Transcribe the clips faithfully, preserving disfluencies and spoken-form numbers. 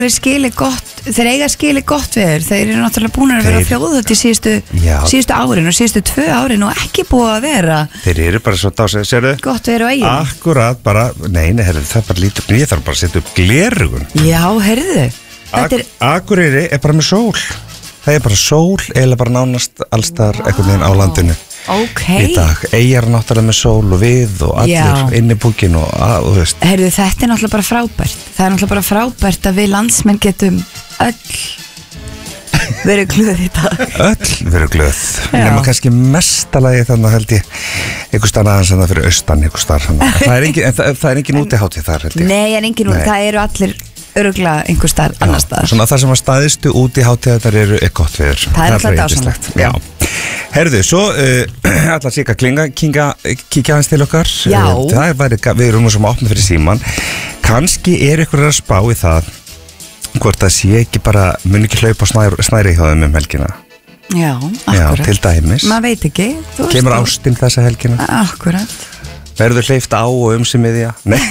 þeir skili gott, þeir eiga skili gott við þeir eru náttúrulega búin að vera þjóðhöld í síðustu, síðustu árin og síðustu tvö árin og ekki búið að vera þeir eru bara svo dásið, sérðu gott við eru á eigin akkurat bara, nei, nei, herri, það er bara lítið ég þarf bara að setja upp glerugun já, herðu Ak er... Akureyri er bara með sól það er bara sól eða bara nánast allstar wow. einhvern veginn á landinu okay. í dag, Eyjar náttúrulega með sól og við og allir inn í búkin og, og þú veist herðu, þetta er náttúrulega bara frábært það er náttúrulega bara frábært að við landsmenn getum öll verið glöð í dag öll verið glöð nema kannski mestalagi þannig held ég einhver starf aðeins en það fyrir austan einhver starf það er engin, það, það er engin útihátíð þar held ég nei, en engin úti, það eru allir öruglega einhver starf annar starf svona það sem að staðistu út í hátíðar eru gott viður það er alltaf dásamlegt já herðu, svo uh, allar síka klinga kinga, kíkja hans til okkar já uh, það er væri, við erum nú sem að opna fyrir síman kannski er ykkur að spá í það hvort það sé ekki bara mun ekki hlaupa snær, snæri hjá þeim um helgina já, akkurat já, til dæmis maður veit ekki kemur ástin þessa helgina akkurat verður hleyft á og um sem við já nei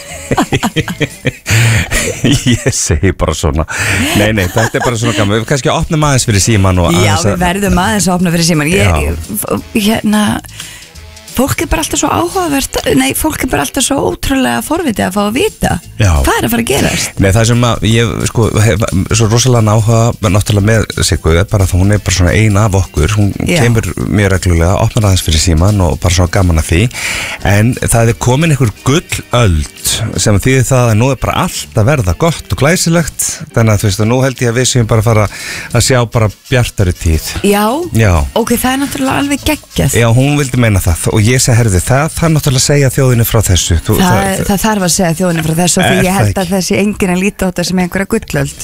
ég segi bara svona nei, nei, þetta er bara svona gaman við kannski opnum aðeins fyrir síman og já, við verðum aðeins að opna fyrir síman ég, ég, hérna fólk er bara alltaf svo áhugavert nei, fólk er bara alltaf svo ótrúlega forvitið að fá að vita já. Hvað er að fara að gerast nei, það sem að ég, sko, hef svo rosalega áhuga náttúrulega með Siggu bara þá hún er bara svona ein af okkur hún já. Kemur mjög reglulega, opnar aðeins fyrir síman og bara svona gaman að því en það er komin einhver gullöld sem þýðir það að nú er bara allt að verða gott og glæsilegt þannig að þú veist að nú held ég að við séum bara að fara að sjá bara bjartari tíð já, já. ok, það er náttúrulega alveg geggjað já, hún vildi meina það og ég segi, herðu, það þarf náttúrulega að segja þjóðinu frá þessu Þú, það, það, það þarf að segja þjóðinu frá þessu og því ég held að þessi enginn að líta á þetta sem einhverja gullöld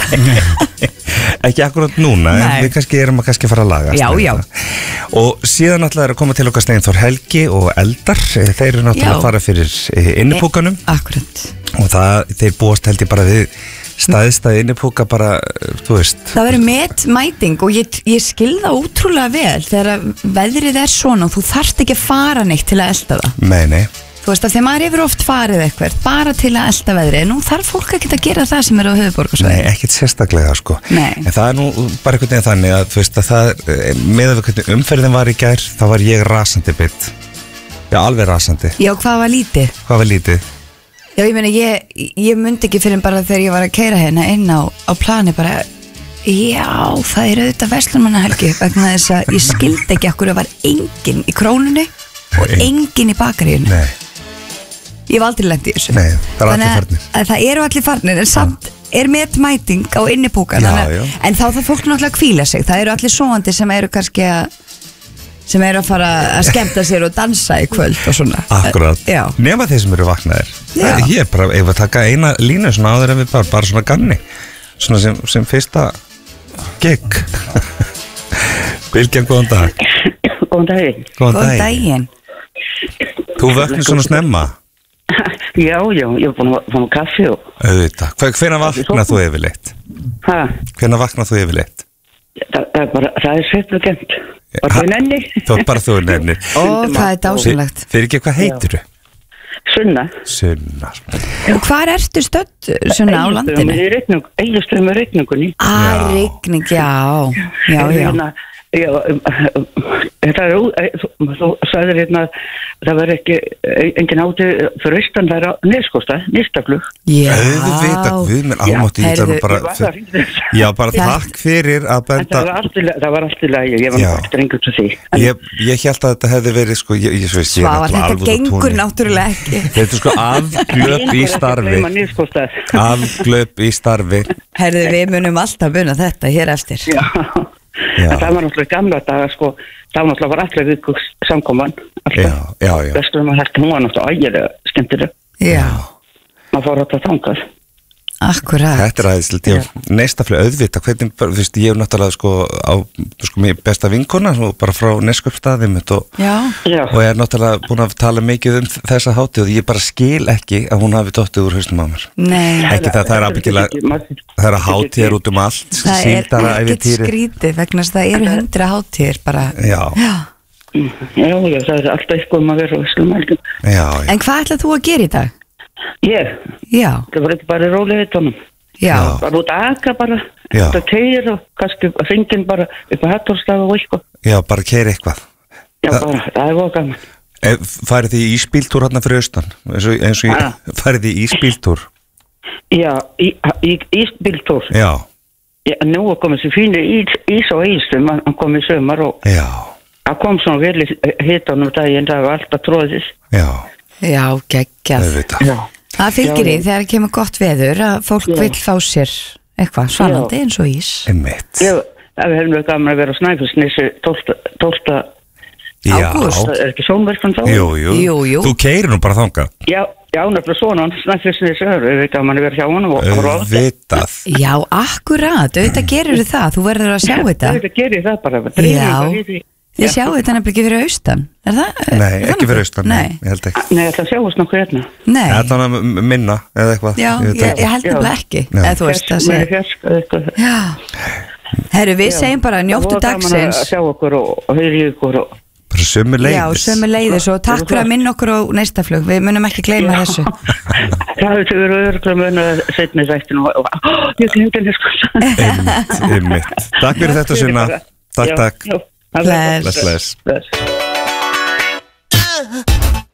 ekki akkurat núna en við kannski erum að kannski fara að laga já, já. og síðan náttúrulega er að koma til okkar Steinþór Helgi og Eldar þeir eru náttúrulega að fara fyrir innipúkanum e, akkurat og það, þeir búast held ég bara við staðistað innipúka bara, þú veist það verður metmæting og ég, ég skilða útrúlega vel þegar veðrið er svona og þú þarft ekki að fara neitt til að elda það nei, nei þú veist að þegar maður hefur oft farið eitthvað bara til að elda veðrið, nú þarf fólk ekki að gera það sem er á höfuðborgarsvæði nei, ekkert sérstaklega sko nei. En það er nú bara einhvern veginn þannig að þú veist að það, með að hvernig umferðin var í gær þá var ég rasandi bit já, alveg rasandi já, hvað var lítið? hvað var lítið? Já, ég meina, ég, ég myndi ekki fyrir bara þegar ég var að keyra hérna inn á, á plani bara, já, það er auðvitað verslunarmannahelgi vegna þess að ég skildi ekki okkur að var enginn í krónunni og enginn í bakaríinu. Nei. Ég hef aldrei lent í þessu. Nei, það er allir farnir. Þannig að það eru allir farnir, en samt er metmæting á innipúkan, en þá það fólk náttúrulega að hvíla sig. Það eru allir svoandi sem eru kannski að sem eru að fara að skemmta sér og dansa í kvöld og svona. Akkurat, já. Nema þeir sem eru vaknaðir. Ég er bara, ef við taka eina línu svona áður en við bara, bara svona ganni svona sem, sem fyrsta gig. Bylgjan, góðan dag. Góðan daginn. Góðan daginn. Þú vöknir svona snemma? Já, já, ég er búin að fá kaffi og auðvitað. Hvenær vaknar þú yfirleitt? Hæ? Hvenær vaknar þú yfirleitt? Það, það er bara, það er sveiflega gæmt. Bara þú nenni. Þú er bara þú nenni. Ó, það er dásamlegt. Fyrir ekki, hvað heitir þú? Sunna. Sunna. Og hvar ertu stödd, Sunna, á landinu? Egilstöðum með rigningunni. Að rigning, já. Já, já. Já, það er, þú sagðir hérna, það verður ekki, engin áti fyrir austan, það er á Neskosta, Nistaflug. Já. Auðvitað, við minn ámátti, ég þarf bara, já, bara takk fyrir að benda. Það var allt í lagi, ég var náttúrulega strengur til því. Ég, ég held að þetta hefði verið, sko, ég, ég veist, ég er náttúrulega alveg út á túnni. Þetta gengur náttúrulega ekki. Þetta er sko afglöp í starfi. Afglöp í starfi. Herðu, við munum alltaf muna þetta hér eftir. Já. En það var náttúrulega gamla daga sko, það var náttúrulega var allir viðkvöks samkoman alltaf, já, já, já Vesturinn var hægt, hún var náttúrulega ægilega skemmtileg. Já. Maður fór alltaf þangað. Akkurat. Þetta er aðeinslega, ég hef neistaflega auðvita, hvernig, þú veist, ég hef náttúrulega sko á, sko, mér besta vinkona bara frá Neskupstaðum og, og er náttúrulega búin að tala mikið um þessa hátíð og ég bara skil ekki að hún hafi dottið úr hausnum á mér. Nei. Ekki það, það er ábyggilega, það er að hátíðar út um allt, síldara ævintýri. Það er ekkert skrítið vegna þess að það eru hundra hátíðir bara. Já. Já. Já, já, það er alltaf eitthvað um að vera á Vesturmælgum. Já, já. En hvað ætlað þú að gera í dag? Ég? Já. Það var ekki bara rólega í tónum. Já. Bara út að aka bara, Já. út að keira og kannski hringin bara upp að Hattorstaf og eitthvað. Já, bara keira eitthvað. Já, Þa, bara, það er voða gaman. Færið þið í ísbíltúr hérna fyrir austan? Eins og, eins og ég, Ah. færið þið í ísbíltúr? Já, í, í Ísbíltúr. Já. Já, nú er komið sér fínu ís, ís og ísum, hann kom í sömar og Já. það kom svona vel hitan um daginn, það var alltaf tróðis. Já. Já, geggjað. Auðvitað. Já. Það fylgir Já, í þegar kemur gott veður að fólk Já. vill fá sér eitthvað svalandi eins og ís. Einmitt. Já, það hefur verið gaman að vera á Snæfellsnesi tólfta Já. Ágúst. Það er ekki sjónverkun þá? Jú, jú. Jú, jú. Þú keirir nú bara þangað. Já, já, nefnilega svona, Snæfellsnesi er það gaman að vera hjá honum og horfa á þetta. Auðvitað. Já, akkurat, auðvitað gerir það, þú verður að sjá þetta. Þetta gerir það bara. dreifir Já. bara í því. Þið sjáu þetta nefnilega ekki fyrir austan, er það? Nei, er það ekki fyrir nokkuð? austan. Nei, Ég held ekki. Nei, það sjáast nokkuð hérna. nei, Þetta er að minna eða eitthvað. já, Ég veit ég, ekki. ég held nefnilega ekki, Já. eða þú veist það Með sé. fjarska eitthvað. Já, herru, við Já. segjum bara njóttu Það var gaman dagsins. að sjá okkur og, og heyri ykkur og... Bara sömu leiðis. Já, sömu leiðis og takk fyrir að minna okkur á næsta flug, við munum ekki gleyma Já. þessu. Það hefur verið örgulega mun að setna í þættinu og, og oh, ég glemdi henni sko. Einmitt, einmitt. Takk fyrir þetta, Sunna. Takk, Já, takk. já. Bless. Bless, bless. Bless.